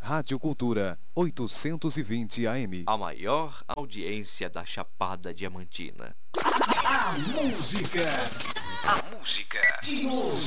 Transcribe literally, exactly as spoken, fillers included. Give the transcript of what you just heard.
Rádio Cultura oitocentos e vinte A M. A maior audiência da Chapada Diamantina. A música. A música de hoje.